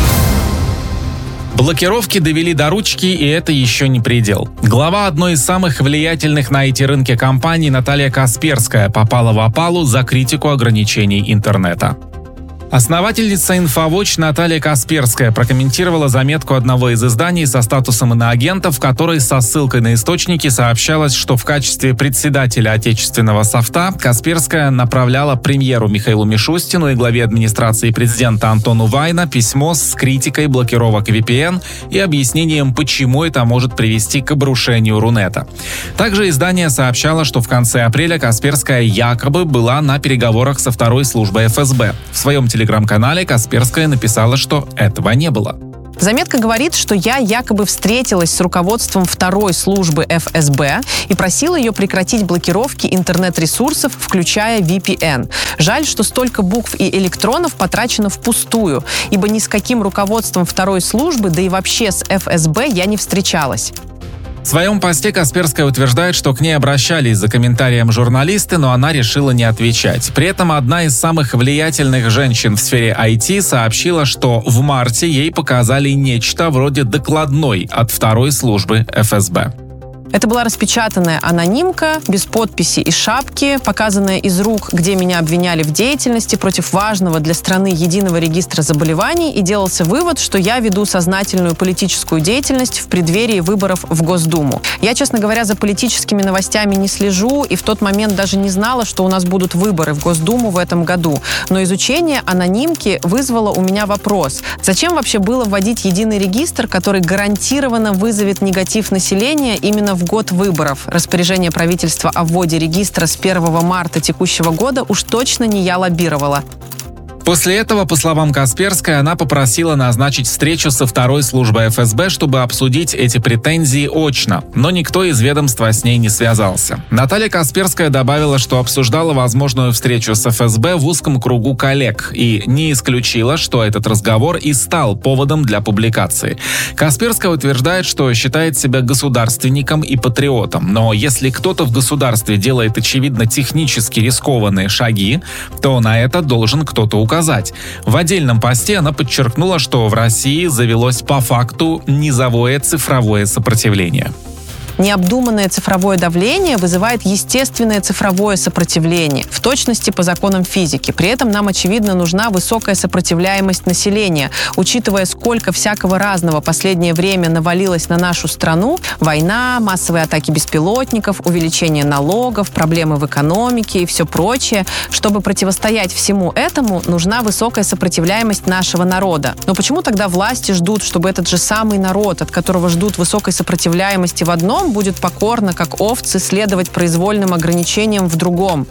Блокировки довели до ручки, и это еще не предел. Глава одной из самых влиятельных на IT-рынке компаний Наталья Касперская попала в опалу за критику ограничений интернета. Основательница InfoWatch Наталья Касперская прокомментировала заметку одного из изданий со статусом иноагента, в которой со ссылкой на источники сообщалось, что в качестве председателя отечественного софта Касперская направляла премьеру Михаилу Мишустину и главе администрации президента Антону Вайна письмо с критикой блокировок VPN и объяснением, почему это может привести к обрушению Рунета. Также издание сообщало, что в конце апреля Касперская якобы была на переговорах со второй службой ФСБ. В своем телеграм-канале Касперская написала, что этого не было. Заметка говорит, что я якобы встретилась с руководством второй службы ФСБ и просила ее прекратить блокировки интернет-ресурсов, включая VPN. Жаль, что столько букв и электронов потрачено впустую, ибо ни с каким руководством второй службы, да и вообще с ФСБ я не встречалась. В своем посте Касперская утверждает, что к ней обращались за комментарием журналисты, но она решила не отвечать. При этом одна из самых влиятельных женщин в сфере IT сообщила, что в марте ей показали нечто вроде докладной от второй службы ФСБ. Это была распечатанная анонимка, без подписи и шапки, показанная из рук, где меня обвиняли в деятельности против важного для страны единого регистра заболеваний, и делался вывод, что я веду сознательную политическую деятельность в преддверии выборов в Госдуму. Я, честно говоря, за политическими новостями не слежу, и в тот момент даже не знала, что у нас будут выборы в Госдуму в этом году. Но изучение анонимки вызвало у меня вопрос. Зачем вообще было вводить единый регистр, который гарантированно вызовет негатив населения именно в год выборов? Распоряжение правительства о вводе регистра с 1 марта текущего года уж точно не я лоббировала. После этого, по словам Касперской, она попросила назначить встречу со второй службой ФСБ, чтобы обсудить эти претензии очно, но никто из ведомства с ней не связался. Наталья Касперская добавила, что обсуждала возможную встречу с ФСБ в узком кругу коллег и не исключила, что этот разговор и стал поводом для публикации. Касперская утверждает, что считает себя государственником и патриотом, но если кто-то в государстве делает очевидно технически рискованные шаги, то на это должен кто-то указать. В отдельном посте она подчеркнула, что в России завелось по факту низовое цифровое сопротивление. Необдуманное цифровое давление вызывает естественное цифровое сопротивление, в точности по законам физики. При этом нам, очевидно, нужна высокая сопротивляемость населения. Учитывая, сколько всякого разного последнее время навалилось на нашу страну: война, массовые атаки беспилотников, увеличение налогов, проблемы в экономике и все прочее. Чтобы противостоять всему этому, нужна высокая сопротивляемость нашего народа. Но почему тогда власти ждут, чтобы этот же самый народ, от которого ждут высокой сопротивляемости в одном, будет покорно, как овцы, следовать произвольным ограничениям в другом?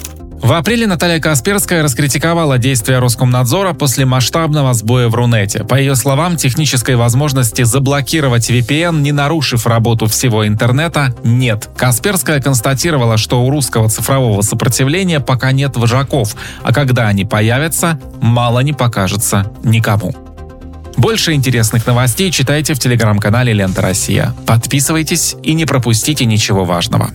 В апреле Наталья Касперская раскритиковала действия Роскомнадзора после масштабного сбоя в Рунете. По ее словам, технической возможности заблокировать VPN, не нарушив работу всего интернета, нет. Касперская констатировала, что у русского цифрового сопротивления пока нет вожаков, а когда они появятся, мало не покажется никому. Больше интересных новостей читайте в телеграм-канале «Лента Россия». Подписывайтесь и не пропустите ничего важного.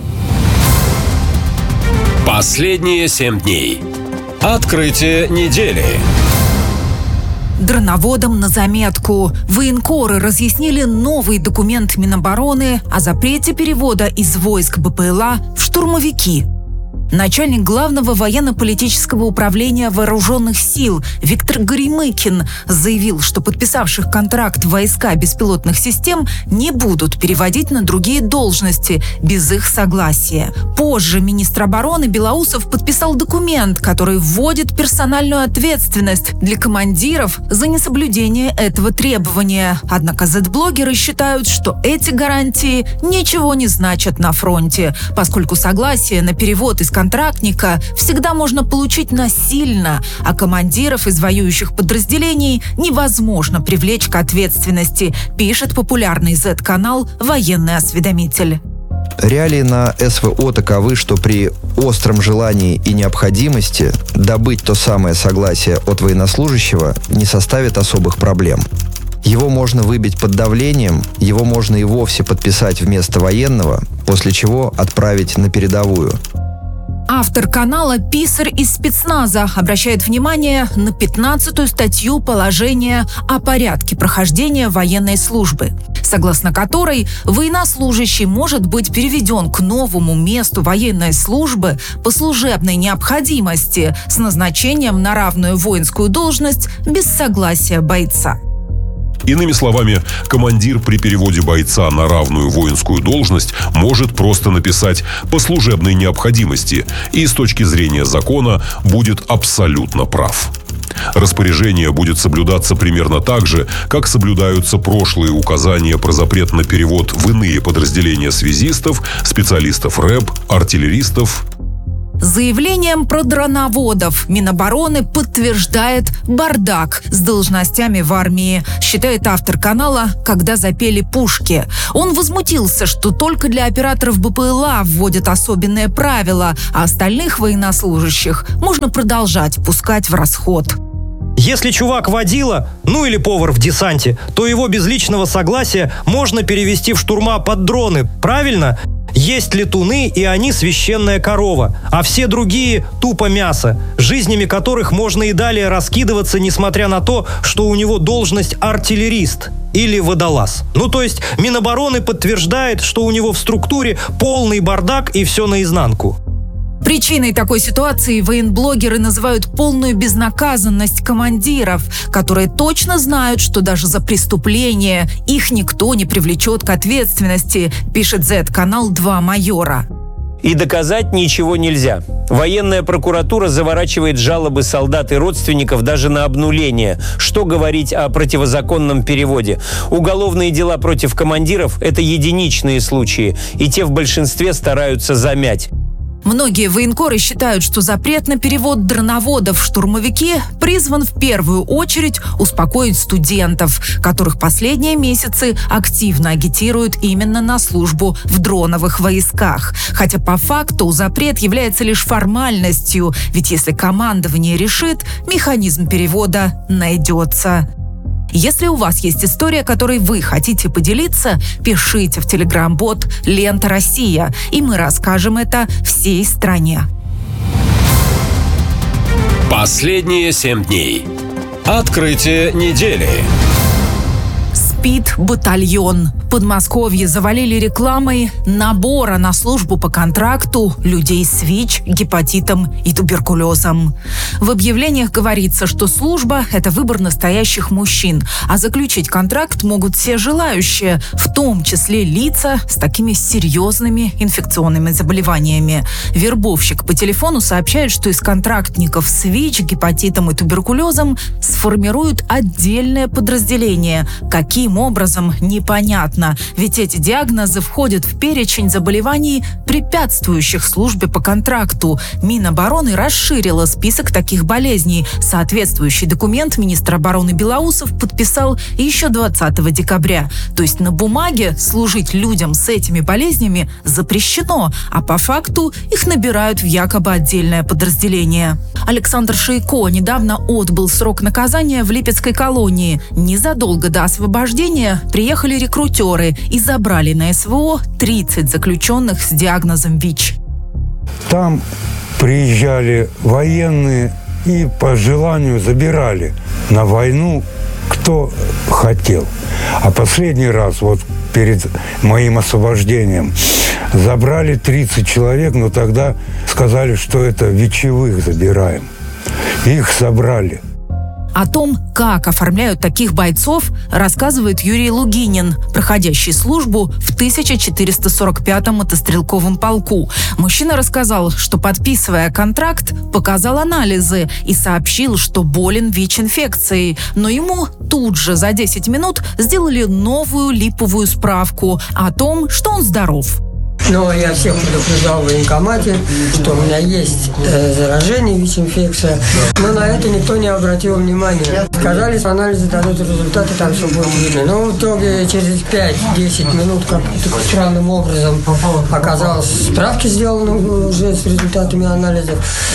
Последние 7 дней. Открытие недели. Дроноводам на заметку. Военкоры разъяснили новый документ Минобороны о запрете перевода из войск БПЛА в штурмовики. Начальник Главного военно-политического управления Вооруженных сил Виктор Горемыкин заявил, что подписавших контракт войска беспилотных систем не будут переводить на другие должности без их согласия. Позже министр обороны Белоусов подписал документ, который вводит персональную ответственность для командиров за несоблюдение этого требования. Однако Z-блогеры считают, что эти гарантии ничего не значат на фронте, поскольку согласие на перевод из контрактника всегда можно получить насильно, а командиров из воюющих подразделений невозможно привлечь к ответственности, пишет популярный Z-канал «Военный осведомитель». Реалии на СВО таковы, что при остром желании и необходимости добыть то самое согласие от военнослужащего не составит особых проблем. Его можно выбить под давлением, его можно и вовсе подписать вместо военного, после чего отправить на передовую. Автор канала «Писарь из спецназа» обращает внимание на 15-ю статью положения о порядке прохождения военной службы, согласно которой военнослужащий может быть переведен к новому месту военной службы по служебной необходимости с назначением на равную воинскую должность без согласия бойца. Иными словами, командир при переводе бойца на равную воинскую должность может просто написать «по служебной необходимости» и с точки зрения закона будет абсолютно прав. Распоряжение будет соблюдаться примерно так же, как соблюдаются прошлые указания про запрет на перевод в иные подразделения связистов, специалистов РЭБ, артиллеристов. Заявлением про дроноводов Минобороны подтверждает бардак с должностями в армии, считает автор канала «Когда запели пушки». Он возмутился, что только для операторов БПЛА вводят особенные правила, а остальных военнослужащих можно продолжать пускать в расход. Если чувак водила, ну или повар в десанте, то его без личного согласия можно перевести в штурма под дроны, правильно? Есть летуны, и они священная корова, а все другие – тупо мясо, жизнями которых можно и далее раскидываться, несмотря на то, что у него должность артиллерист или водолаз. Ну, то есть Минобороны подтверждает, что у него в структуре полный бардак и все наизнанку. Причиной такой ситуации военблогеры называют полную безнаказанность командиров, которые точно знают, что даже за преступление их никто не привлечет к ответственности, пишет Z-канал «Два майора». И доказать ничего нельзя. Военная прокуратура заворачивает жалобы солдат и родственников даже на обнуление. Что говорить о противозаконном переводе? Уголовные дела против командиров – это единичные случаи, и те в большинстве стараются замять. Многие военкоры считают, что запрет на перевод дроноводов в штурмовики призван в первую очередь успокоить студентов, которых последние месяцы активно агитируют именно на службу в дроновых войсках. Хотя по факту запрет является лишь формальностью, ведь если командование решит, механизм перевода найдется. Если у вас есть история, которой вы хотите поделиться, пишите в телеграм-бот «Лента Россия», и мы расскажем это всей стране. Последние 7 дней. Открытие недели. СПИД-батальон. Подмосковье завалили рекламой набора на службу по контракту людей с ВИЧ, гепатитом и туберкулезом. В объявлениях говорится, что служба – это выбор настоящих мужчин, а заключить контракт могут все желающие, в том числе лица с такими серьезными инфекционными заболеваниями. Вербовщик по телефону сообщает, что из контрактников с ВИЧ, гепатитом и туберкулезом сформируют отдельное подразделение. Каким образом, непонятно. Ведь эти диагнозы входят в перечень заболеваний, препятствующих службе по контракту. Минобороны расширила список таких болезней. Соответствующий документ министр обороны Белоусов подписал еще 20 декабря. То есть на бумаге служить людям с этими болезнями запрещено, а по факту их набирают в якобы отдельное подразделение. Александр Шейко недавно отбыл срок наказания в Липецкой колонии. Незадолго до освобождения приехали рекрутеры и забрали на СВО 30 заключенных с диагнозом ВИЧ. Там приезжали военные и по желанию забирали на войну, кто хотел. А последний раз, вот перед моим освобождением, забрали 30 человек, но тогда сказали, что это ВИЧевых забираем. Их собрали. О том, как оформляют таких бойцов, рассказывает Юрий Лугинин, проходящий службу в 1445-м мотострелковом полку. Мужчина рассказал, что, подписывая контракт, показал анализы и сообщил, что болен ВИЧ-инфекцией. Но ему тут же за 10 минут сделали новую липовую справку о том, что он здоров. Но я всех предупреждал в военкомате, что у меня есть заражение, ВИЧ-инфекция. Но на это никто не обратил внимания. Сказали, что анализы дадут результаты, там все будет видно. Но в итоге через 5-10 минут как-то странным образом оказалось, справки сделаны уже с результатами анализов.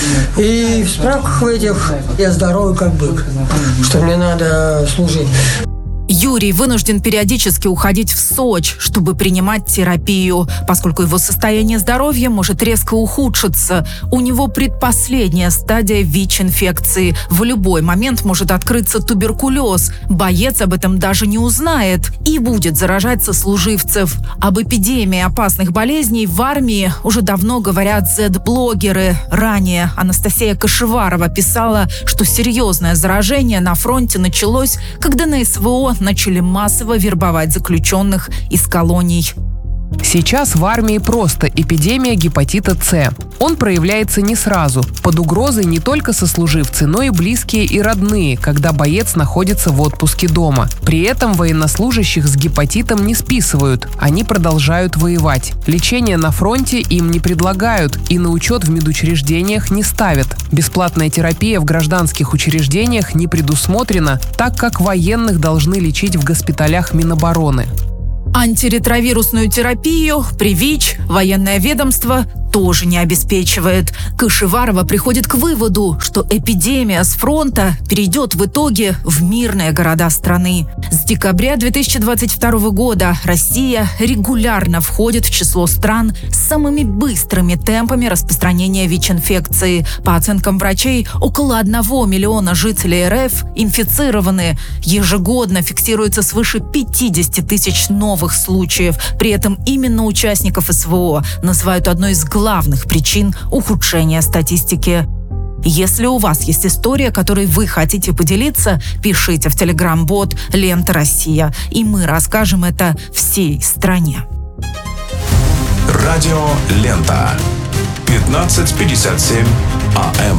И в справках в этих я здоровый как бык, что мне надо служить. Юрий вынужден периодически уходить в Сочи, чтобы принимать терапию, поскольку его состояние здоровья может резко ухудшиться. У него предпоследняя стадия ВИЧ-инфекции. В любой момент может открыться туберкулез. Боец об этом даже не узнает и будет заражать сослуживцев. Об эпидемии опасных болезней в армии уже давно говорят Z-блогеры. Ранее Анастасия Кашеварова писала, что серьезное заражение на фронте началось, когда на СВО начали массово вербовать заключенных из колоний. Сейчас в армии просто эпидемия гепатита С. Он проявляется не сразу. Под угрозой не только сослуживцы, но и близкие и родные, когда боец находится в отпуске дома. При этом военнослужащих с гепатитом не списывают, они продолжают воевать. Лечение на фронте им не предлагают и на учет в медучреждениях не ставят. Бесплатная терапия в гражданских учреждениях не предусмотрена, так как военных должны лечить в госпиталях Минобороны. Антиретровирусную терапию при ВИЧ военное ведомство тоже не обеспечивает. Кашеварова приходит к выводу, что эпидемия с фронта перейдет в итоге в мирные города страны. С декабря 2022 года Россия регулярно входит в число стран с самыми быстрыми темпами распространения ВИЧ-инфекции. По оценкам врачей, около 1 миллиона жителей РФ инфицированы. Ежегодно фиксируется свыше 50 тысяч новых случаев. При этом именно участников СВО называют одной из главных причин ухудшения статистики. Если у вас есть история, которой вы хотите поделиться, пишите в телеграм-бот «Лента Россия», и мы расскажем это всей стране. Радио «Лента». 15:57 АМ.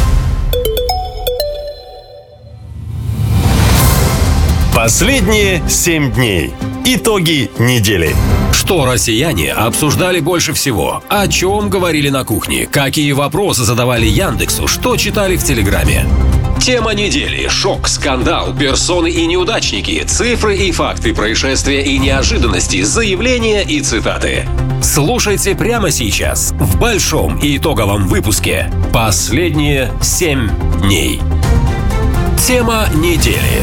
Последние 7 дней. Итоги недели. Что россияне обсуждали больше всего? О чем говорили на кухне? Какие вопросы задавали Яндексу? Что читали в Телеграме? Тема недели. Шок, скандал, персоны и неудачники, цифры и факты, происшествия и неожиданности, заявления и цитаты. Слушайте прямо сейчас в большом и итоговом выпуске «Последние 7 дней». Тема недели.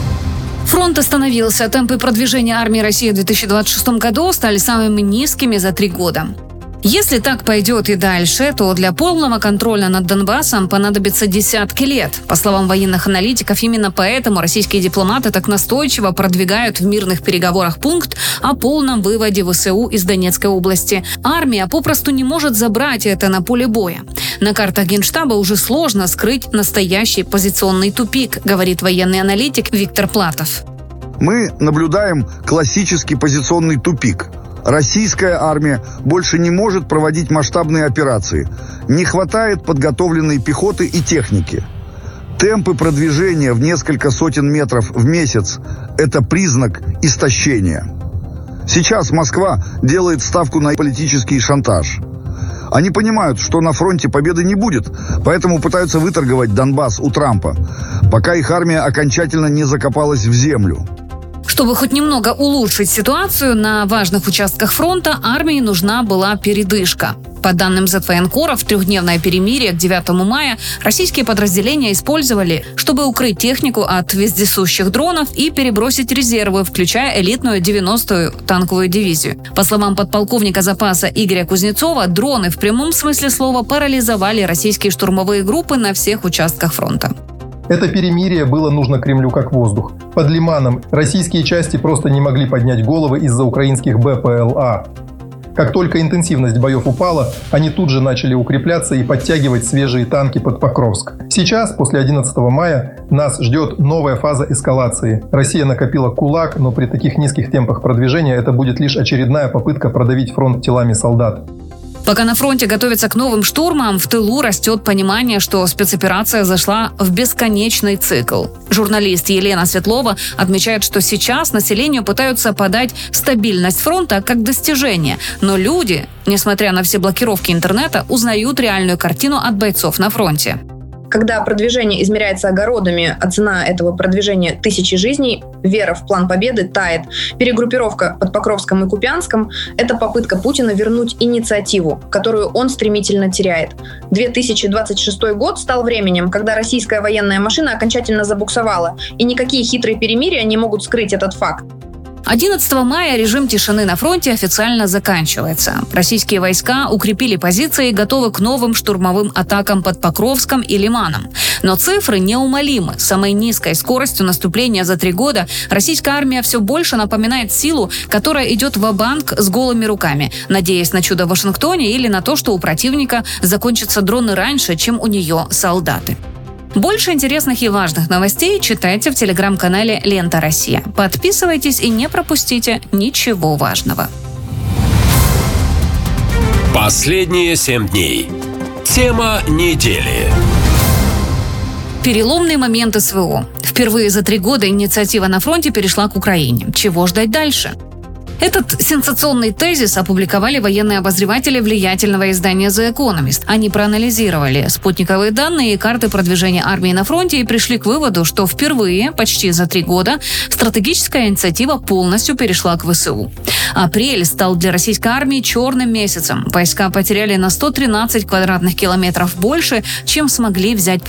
Фронт остановился. Темпы продвижения армии России в 2026 году стали самыми низкими за 3 года. Если так пойдет и дальше, то для полного контроля над Донбассом понадобится десятки лет. По словам военных аналитиков, именно поэтому российские дипломаты так настойчиво продвигают в мирных переговорах пункт о полном выводе ВСУ из Донецкой области. Армия попросту не может забрать это на поле боя. На картах Генштаба уже сложно скрыть настоящий позиционный тупик, говорит военный аналитик Виктор Платов. Мы наблюдаем классический позиционный тупик. Российская армия больше не может проводить масштабные операции. Не хватает подготовленной пехоты и техники. Темпы продвижения в несколько сотен метров в месяц – это признак истощения. Сейчас Москва делает ставку на политический шантаж. Они понимают, что на фронте победы не будет, поэтому пытаются выторговать Донбасс у Трампа, пока их армия окончательно не закопалась в землю. Чтобы хоть немного улучшить ситуацию на важных участках фронта, армии нужна была передышка. По данным Z-военкоров, 3-дневное перемирие к 9 мая российские подразделения использовали, чтобы укрыть технику от вездесущих дронов и перебросить резервы, включая элитную 90-ю танковую дивизию. По словам подполковника запаса Игоря Кузнецова, дроны в прямом смысле слова парализовали российские штурмовые группы на всех участках фронта. Это перемирие было нужно Кремлю как воздух. Под Лиманом российские части просто не могли поднять головы из-за украинских БПЛА. Как только интенсивность боев упала, они тут же начали укрепляться и подтягивать свежие танки под Покровск. Сейчас, после 11 мая, нас ждет новая фаза эскалации. Россия накопила кулак, но при таких низких темпах продвижения это будет лишь очередная попытка продавить фронт телами солдат. Пока на фронте готовятся к новым штурмам, в тылу растет понимание, что спецоперация зашла в бесконечный цикл. Журналист Елена Светлова отмечает, что сейчас населению пытаются подать стабильность фронта как достижение, но люди, несмотря на все блокировки интернета, узнают реальную картину от бойцов на фронте. Когда продвижение измеряется огородами, а цена этого продвижения – 1000 жизней, вера в план победы тает. Перегруппировка под Покровском и Купянском – это попытка Путина вернуть инициативу, которую он стремительно теряет. 2026 год стал временем, когда российская военная машина окончательно забуксовала, и никакие хитрые перемирия не могут скрыть этот факт. 11 мая режим тишины на фронте официально заканчивается. Российские войска укрепили позиции и готовы к новым штурмовым атакам под Покровском и Лиманом. Но цифры неумолимы. С самой низкой скоростью наступления за 3 года российская армия все больше напоминает силу, которая идет ва-банк с голыми руками, надеясь на чудо в Вашингтоне или на то, что у противника закончатся дроны раньше, чем у нее солдаты. Больше интересных и важных новостей читайте в телеграм-канале «Лента Россия». Подписывайтесь и не пропустите ничего важного. Последние 7 дней. Тема недели. Переломный момент СВО. Впервые за 3 года инициатива на фронте перешла к Украине. Чего ждать дальше? Этот сенсационный тезис опубликовали военные обозреватели влиятельного издания The Economist. Они проанализировали спутниковые данные и карты продвижения армии на фронте и пришли к выводу, что впервые, почти за 3 года, стратегическая инициатива полностью перешла к ВСУ. Апрель стал для российской армии черным месяцем. Войска потеряли на 113 квадратных километров больше, чем смогли взять